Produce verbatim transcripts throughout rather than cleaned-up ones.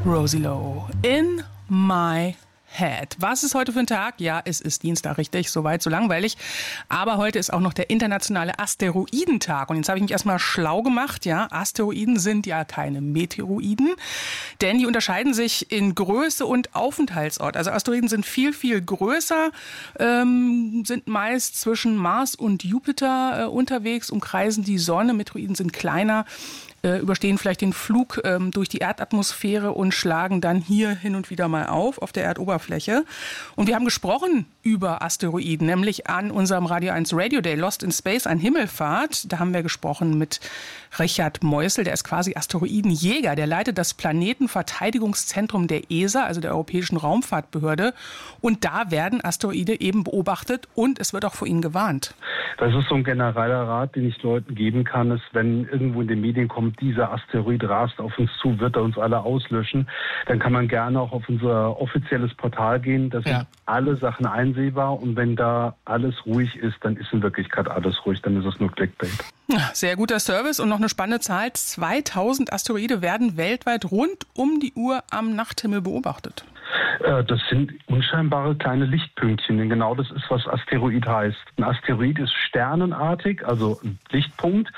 Rosie Lowe, In My Head. Was ist heute für ein Tag? Ja, es ist Dienstag, richtig, soweit, so langweilig. Aber heute ist auch noch der internationale Asteroidentag. Und jetzt habe ich mich erstmal schlau gemacht. Ja, Asteroiden sind ja keine Meteoroiden, denn die unterscheiden sich in Größe und Aufenthaltsort. Also Asteroiden sind viel, viel größer, ähm, sind meist zwischen Mars und Jupiter äh, unterwegs, umkreisen die Sonne. Meteoroiden sind kleiner, äh, überstehen vielleicht den Flug ähm, durch die Erdatmosphäre und schlagen dann hier hin und wieder mal auf, auf der Erdoberfläche. Und wir haben gesprochen über Asteroiden, nämlich an unserem Radio eins Radio Day, Lost in Space, an Himmelfahrt. Da haben wir gesprochen mit Richard Meusel, der ist quasi Asteroidenjäger. Der leitet das Planetenverteidigungszentrum der E S A, also der Europäischen Raumfahrtbehörde. Und da werden Asteroide eben beobachtet und es wird auch vor ihnen gewarnt. Das ist so ein genereller Rat, den ich Leuten geben kann, ist, wenn irgendwo in den Medien kommt, dieser Asteroid rast auf uns zu, wird er uns alle auslöschen, dann kann man gerne auch auf unser offizielles Portal gehen. Da sind ja alle Sachen einsehbar und wenn da alles ruhig ist, dann ist in Wirklichkeit alles ruhig, dann ist es nur Clickbait. Sehr guter Service und noch eine spannende Zahl. zweitausend Asteroide werden weltweit rund um die Uhr am Nachthimmel beobachtet. Das sind unscheinbare kleine Lichtpünktchen, denn genau das ist, was Asteroid heißt. Ein Asteroid ist sternenartig, also ein Lichtpunkt.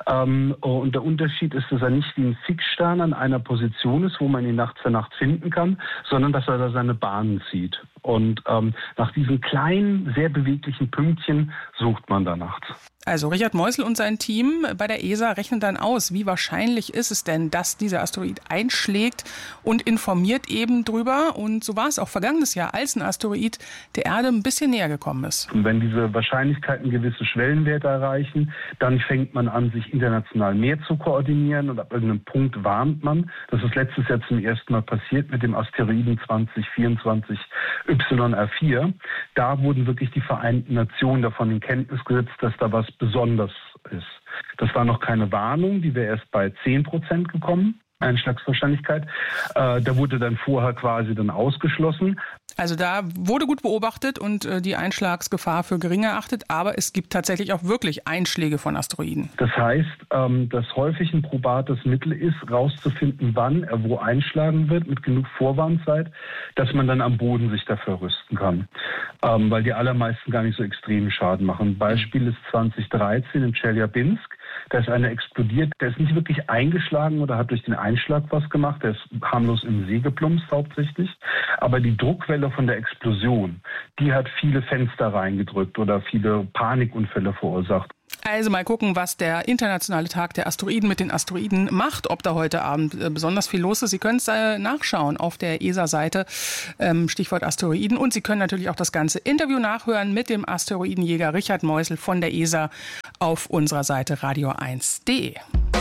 Und der Unterschied ist, dass er nicht wie ein Fixstern an einer Position ist, wo man ihn Nacht für Nacht finden kann, sondern dass er da seine Bahnen zieht. Und ähm, nach diesen kleinen, sehr beweglichen Pünktchen sucht man da nachts. Also Richard Meusel und sein Team bei der E S A rechnen dann aus, wie wahrscheinlich ist es denn, dass dieser Asteroid einschlägt und informiert eben drüber. Und so war es auch vergangenes Jahr, als ein Asteroid der Erde ein bisschen näher gekommen ist. Und wenn diese Wahrscheinlichkeiten gewisse Schwellenwerte erreichen, dann fängt man an, sich international mehr zu koordinieren und ab irgendeinem Punkt warnt man. Das ist letztes Jahr zum ersten Mal passiert mit dem Asteroiden zwanzig vierundzwanzig Y R vier. Da wurden wirklich die Vereinten Nationen davon in Kenntnis gesetzt, dass da was besonders ist. Das war noch keine Warnung, die wäre erst bei zehn Prozent gekommen, Einschlagswahrscheinlichkeit. Äh, da wurde dann vorher quasi dann ausgeschlossen. Also da wurde gut beobachtet und äh, die Einschlagsgefahr für gering erachtet, aber es gibt tatsächlich auch wirklich Einschläge von Asteroiden. Das heißt, ähm, dass häufig ein probates Mittel ist, rauszufinden, wann er wo einschlagen wird, mit genug Vorwarnzeit, dass man dann am Boden sich dafür rüsten kann. Ähm, weil die allermeisten gar nicht so extremen Schaden machen. Beispiel ist zwanzig dreizehn in Tscheljabinsk. Da ist einer explodiert, der ist nicht wirklich eingeschlagen oder hat durch den Einschlag was gemacht, der ist harmlos im See geplumpst hauptsächlich. Aber die Druckwelle von der Explosion, die hat viele Fenster reingedrückt oder viele Panikunfälle verursacht. Also mal gucken, was der internationale Tag der Asteroiden mit den Asteroiden macht, ob da heute Abend besonders viel los ist. Sie können es äh, nachschauen auf der E S A-Seite, ähm, Stichwort Asteroiden. Und Sie können natürlich auch das ganze Interview nachhören mit dem Asteroidenjäger Richard Meusel von der E S A auf unserer Seite radio eins punkt de.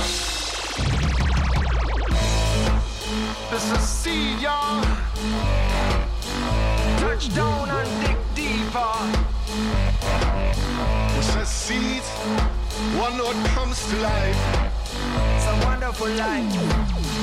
This is Seed, y'all. Touchdown and dig deeper. This is Seed. One note comes to life. It's a wonderful life.